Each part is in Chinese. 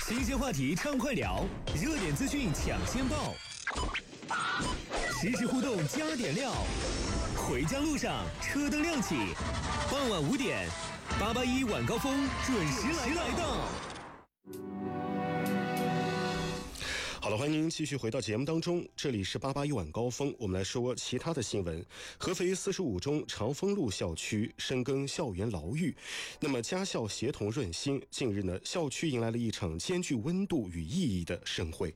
新鲜话题畅快聊，热点资讯抢先报，实时互动加点料。回家路上车灯亮起，傍晚5点，881晚高峰准时来到。 好了，欢迎继续回到节目当中，这里是881晚高峰，我们来说其他的新闻。合肥45中长风路校区深耕校园牢狱，那么家校协同润心。近日呢，校区迎来了一场兼具温度与意义的盛会。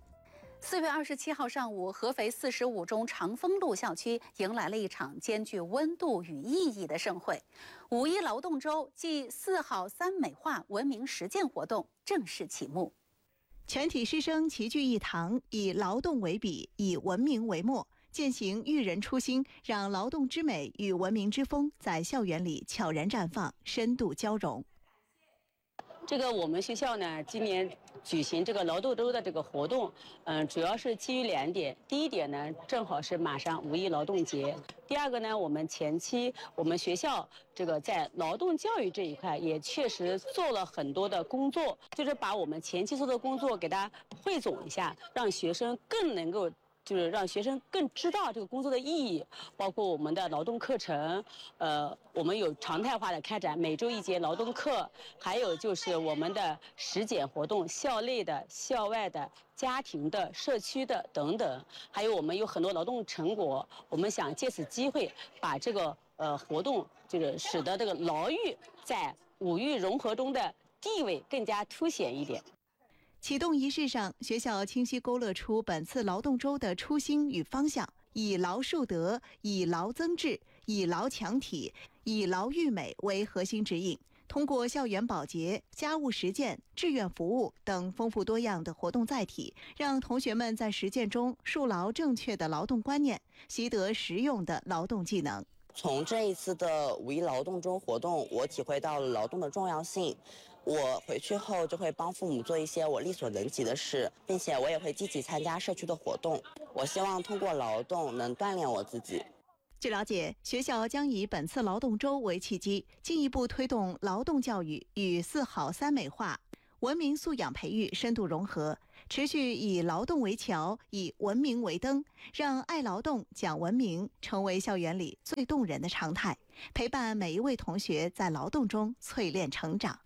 4月27号上午，合肥45中长风路校区迎来了一场兼具温度与意义的盛会。5·1劳动周暨4好3美化文明实践活动正式启幕。 全体师生齐聚一堂，以劳动为笔，以文明为墨，践行育人初心，让劳动之美与文明之风在校园里悄然绽放，深度交融。 我们学校呢，今年举行这个劳动周的这个活动，主要是基于2点。第一点呢，正好是马上5·1劳动节。第二个呢，我们前期我们学校在劳动教育这一块也确实做了很多的工作，就是把我们前期做的工作给大家汇总一下，让学生更能够。让学生更知道这个工作的意义，包括我们的劳动课程，我们有常态化的开展每周1节劳动课，还有就是我们的实践活动，校内的、校外的、家庭的、社区的等等，还有我们有很多劳动成果，我们想借此机会把这个活动，使得这个劳育在5育融合中的地位更加凸显一点。 启动仪式上，学校清晰勾勒出本次劳动周的初心与方向，以劳树德、以劳增智、以劳强体、以劳育美为核心指引，通过校园保洁、家务实践、志愿服务等丰富多样的活动载体，让同学们在实践中树牢正确的劳动观念，习得实用的劳动技能。 从这一次的5·1劳动周活动，我体会到了劳动的重要性。我回去后就会帮父母做一些我力所能及的事，并且我也会积极参加社区的活动。我希望通过劳动能锻炼我自己。 据了解，学校将以本次劳动周为契机，进一步推动劳动教育与4好3美化文明素养培育深度融合，持续以劳动为桥，以文明为灯，让爱劳动、讲文明成为校园里最动人的常态，陪伴每一位同学在劳动中淬炼成长。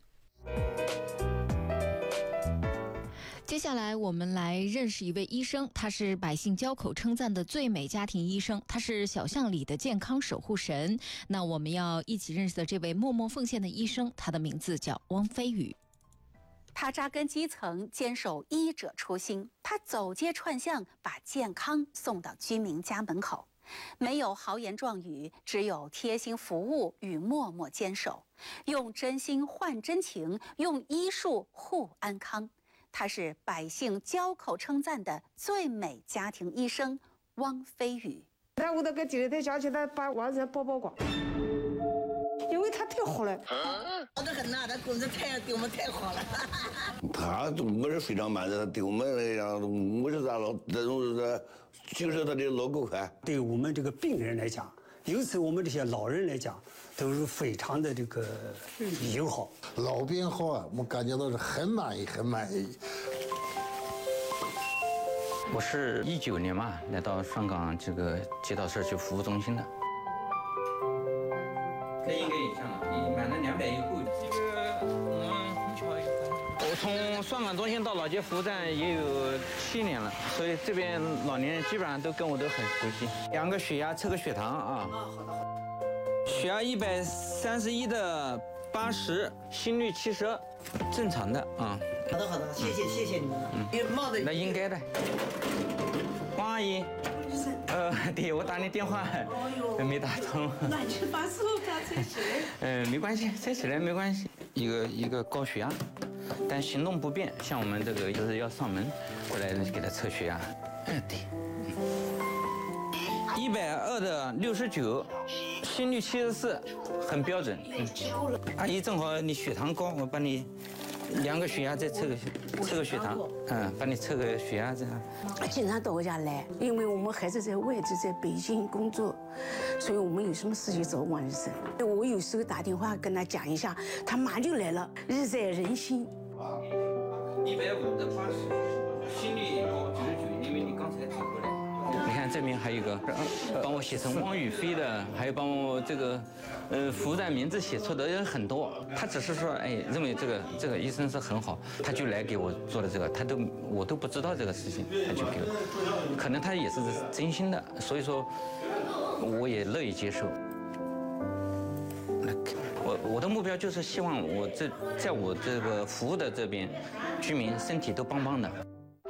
接下来我们来认识一位医生，他是百姓交口称赞的最美家庭医生，他是小巷里的健康守护神。那我们要一起认识的这位默默奉献的医生，他的名字叫汪飞宇。 他扎根基层，坚守医者初心。他走街串巷，把健康送到居民家门口。没有豪言壮语，只有贴心服务与默默坚守。用真心换真情，用医术护安康。他是百姓交口称赞的最美家庭医生汪飞宇。 在屋头给第二天下去，他把娃子包光。因为他太好了， 好得很呐，他工资对我们太好了。 他不是非常慢的，对我们来讲，50大老这种是就是他的劳够快。 对我们这个病人来讲，尤其我们这些老人来讲，都是非常的友好。 老病号啊，我感觉到是很满意，很满意。 我是19年嘛来到上港街道社区服务中心的。应该也像了，你满了200以后，我从上港中心到老街服务站也有7年了，所以这边老年人基本上跟我都很熟悉。量个血压，测个血糖啊。血压131的80，心率72，正常的啊。 好的，谢谢你们。 那应该的。王阿姨。对，我打你电话没打通。 那你把手拿测起来。没关系，测起来没关系。一个高血压，但行动不便，像我们这个就是要上门过来给他测血压。对。120的69，心率74，很标准。阿姨正好你血糖高，我帮你量个血压，再测个血糖，帮你测个血压这样。 经常到我家来，因为我们孩子在外地，在北京工作，所以我们有什么事情找王医生。我有时候打电话跟他讲一下，他马上就来了，日在人心。 150的80，心率高99，因为你刚才走过来。你看这边还有一个帮我写成汪雨霏的，还有帮我这个服务站名字写错的人很多。他只是说认为这个医生是很好，他就来给我做了这个，我都不知道这个事情，他就给我，可能他也是真心的，所以说我也乐意接受。我的目标就是希望在我这个服务的这边居民身体都棒棒的。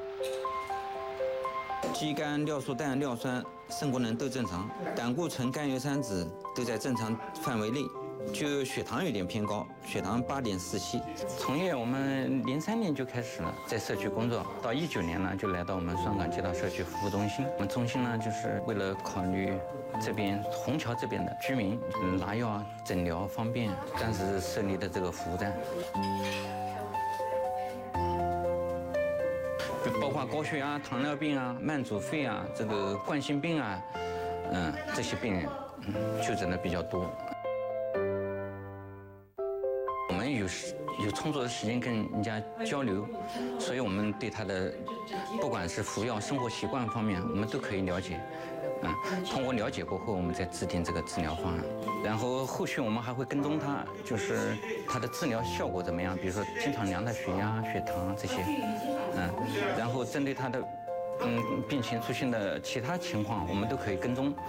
肌酐、尿素氮、尿酸、肾功能都正常，胆固醇、甘油三酯都在正常范围内，就血糖有点偏高，血糖8.47。从业我们03年就开始了在社区工作，到19年呢就来到我们双港街道社区服务中心。我们中心呢就是为了考虑这边虹桥这边的居民拿药啊、诊疗方便，暂时设立的这个服务站。包括高血压、糖尿病啊、慢阻肺啊、这个冠心病啊，这些病人，就诊的比较多。我们有充足的时间跟人家交流，所以我们对他的不管是服药、生活习惯方面，我们都可以了解。通过了解过后，我们再制定这个治疗方案。然后后续我们还会跟踪他，就是他的治疗效果怎么样，比如说经常量他血压、血糖这些，然后针对他的病情出现的其他情况，我们都可以跟踪。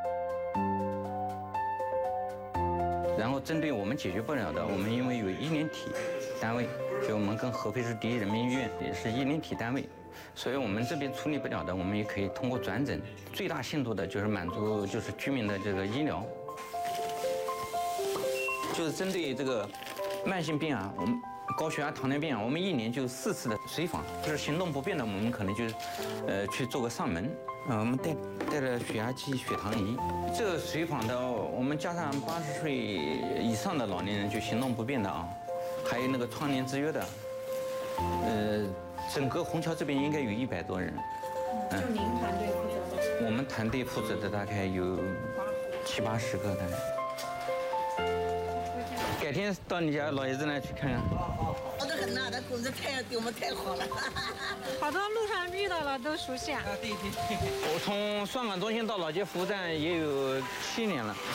然后针对我们解决不了的，我们因为有医联体单位，所以我们跟合肥市第一人民医院也是医联体单位。所以我们这边处理不了的，我们也可以通过转诊，最大限度的就是满足就是居民的这个医疗。就是针对这个慢性病啊，我们高血压、糖尿病啊，我们1年就4次的随访，就是行动不便的，我们可能就去做个上门。我们带了血压计、血糖仪。这个随访的，我们加上80岁以上的老年人，就行动不便的啊，还有那个创年制约的，整个虹桥这边应该有100多人。 就您团队负责的？ 我们团队负责的大概有70、80个大概。改天到你家老爷子那去看看。 好得很呐，他工作对我们太好了。 好多路上遇到了都熟悉啊。 对。我从双港中心到老街服务站也有7年了。